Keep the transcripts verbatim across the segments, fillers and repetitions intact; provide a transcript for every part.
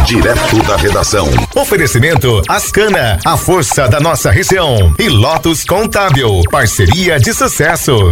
direto da redação. Oferecimento Ascana, a força da nossa região. E Lotus Contábil, parceria de sucesso.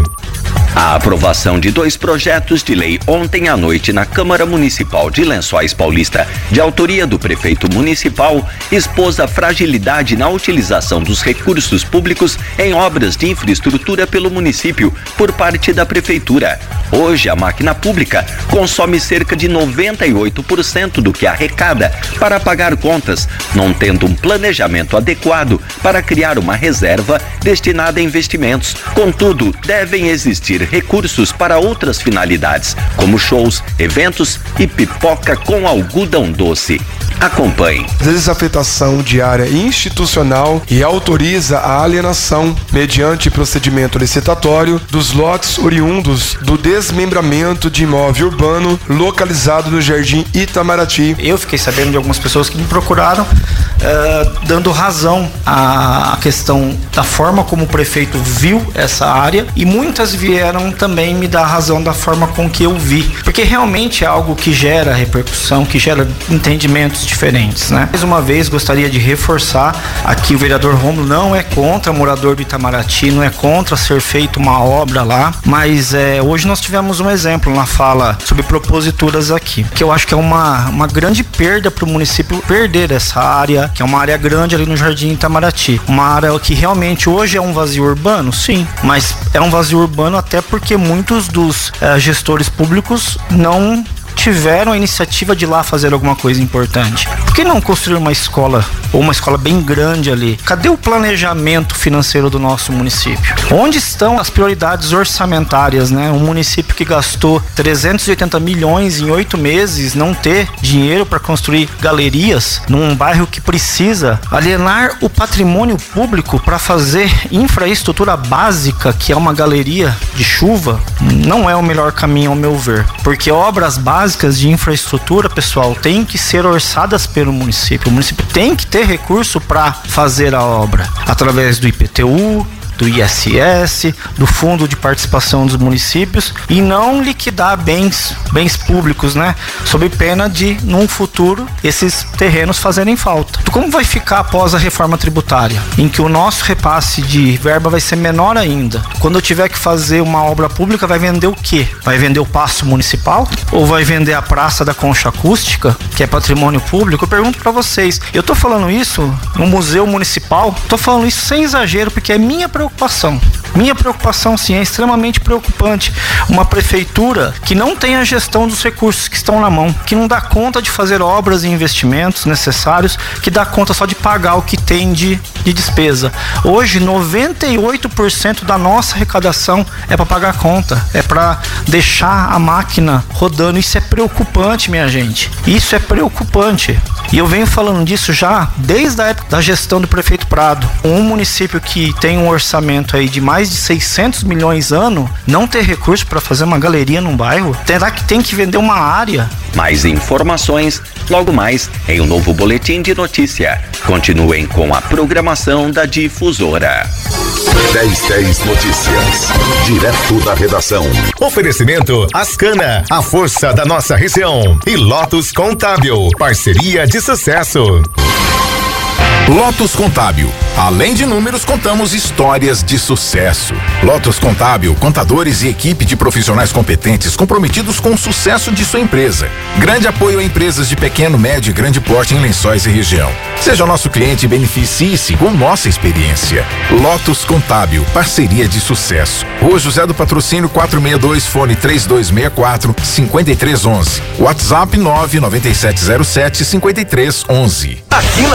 A aprovação de dois projetos de lei ontem à noite na Câmara Municipal de Lençóis Paulista, de autoria do prefeito municipal, expôs a fragilidade na utilização dos recursos públicos em obras de infraestrutura pelo município por parte da prefeitura. Hoje, a máquina pública consome cerca de noventa e oito por cento do que arrecada para pagar contas, não tendo um planejamento adequado para criar uma reserva destinada a investimentos. Contudo, devem existir recursos para outras finalidades, como shows, eventos e pipoca com algodão doce. Acompanhe. Desafetação de área institucional e autoriza a alienação, mediante procedimento licitatório, dos lotes oriundos do desmembramento de imóvel urbano localizado no Jardim Itamaraty. Eu fiquei sabendo de algumas pessoas que me procuraram uh, dando razão à questão da forma como o prefeito viu essa área, e muitas vieram também me dar razão da forma com que eu vi, porque realmente é algo que gera repercussão, que gera entendimentos diferentes, né? Mais uma vez, gostaria de reforçar aqui: o vereador Rômulo não é contra morador do Itamaraty, não é contra ser feita uma obra lá, mas é, hoje nós tivemos um exemplo na fala sobre proposituras aqui, que eu acho que é uma, uma grande perda para o município perder essa área, que é uma área grande ali no Jardim Itamaraty, uma área que realmente hoje é um vazio urbano, sim, mas é um vazio urbano até porque muitos dos uh, gestores públicos não tiveram a iniciativa de lá fazer alguma coisa importante. Por que não construir uma escola, ou uma escola bem grande ali? Cadê o planejamento financeiro do nosso município? Onde estão as prioridades orçamentárias, né? Um município que gastou trezentos e oitenta milhões em oito meses, não ter dinheiro para construir galerias num bairro que precisa alienar o patrimônio público para fazer infraestrutura básica, que é uma galeria de chuva, não é o melhor caminho, ao meu ver. Porque obras básicas de infraestrutura, pessoal, tem que ser orçadas pelo município. O município tem que ter recurso para fazer a obra, através do I P T U, do I S S, do Fundo de Participação dos Municípios, e não liquidar bens, bens públicos, né? Sob pena de, num futuro, esses terrenos fazerem falta. Como vai ficar após a reforma tributária, em que o nosso repasse de verba vai ser menor ainda? Quando eu tiver que fazer uma obra pública, vai vender o quê? Vai vender o paço municipal? Ou vai vender a Praça da Concha Acústica, que é patrimônio público? Eu pergunto para vocês, eu tô falando isso no Museu Municipal, tô falando isso sem exagero, porque é minha preocupação Preocupação. Minha preocupação, sim, é extremamente preocupante. Uma prefeitura que não tem a gestão dos recursos que estão na mão, que não dá conta de fazer obras e investimentos necessários, que dá conta só de pagar o que tem de, de despesa. Hoje, noventa e oito por cento da nossa arrecadação é para pagar a conta, é para deixar a máquina rodando. Isso é preocupante, minha gente. Isso é preocupante. E eu venho falando disso já desde a época da gestão do prefeito Prado. Um município que tem um orçamento aí de mais de seiscentos milhões ano, não ter recurso para fazer uma galeria num bairro, terá que tem que vender uma área. Mais informações logo mais em um novo boletim de notícia. Continuem com a programação da Difusora. dez dez Notícias, direto da redação. Oferecimento Ascana, a força da nossa região. E Lotus Contábil, parceria de sucesso. Lotus Contábil. Além de números, contamos histórias de sucesso. Lotus Contábil, contadores e equipe de profissionais competentes comprometidos com o sucesso de sua empresa. Grande apoio a empresas de pequeno, médio e grande porte em Lençóis e região. Seja nosso cliente e beneficie-se com nossa experiência. Lotus Contábil, parceria de sucesso. Rua José do Patrocínio quatrocentos e sessenta e dois, fone três dois seis quatro, cinco três um um. WhatsApp nove nove sete zero sete, cinco três um um. Aqui na